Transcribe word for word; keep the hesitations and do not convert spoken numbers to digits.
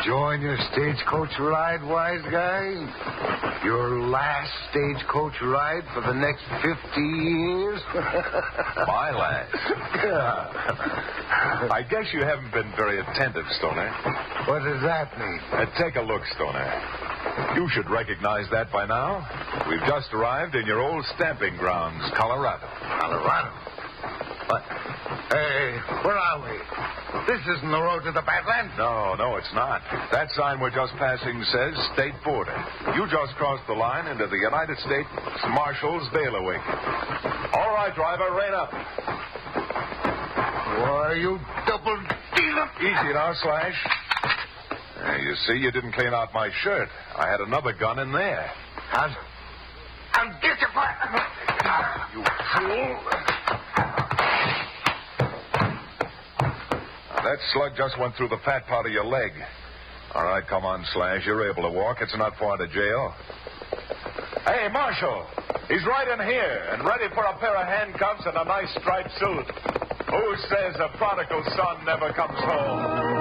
enjoying your stagecoach ride, wise guy? Your last stagecoach ride for the next fifty years? My last? Yeah. I guess you haven't been very attentive, Stoner. What does that mean? Uh, take a look, Stoner. You should recognize that by now. We've just arrived in your old stamping grounds, Colorado. Colorado? What? Hey, where are we? This isn't the road to the Badlands. No, no, it's not. That sign we're just passing says state border. You just crossed the line into the United States Marshal's bailiwick. All right, driver, rein up. Why, you double dealer. Easy now, Slash. Uh, you see, you didn't clean out my shirt. I had another gun in there. I'll, I'll get you for... You fool. That slug just went through the fat part of your leg. All right, come on, Slash. You're able to walk. It's not far to jail. Hey, Marshal. He's right in here and ready for a pair of handcuffs and a nice striped suit. Who says a prodigal son never comes home?